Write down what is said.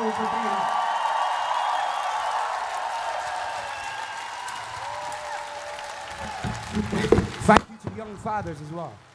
for being. Thank you to young fathers as well.